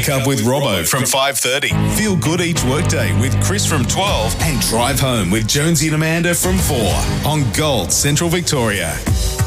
Wake up with Robbo from 5:30. Feel good each workday with Chris from 12. And drive home with Jonesy and Amanda from 4 on Gold Central Victoria.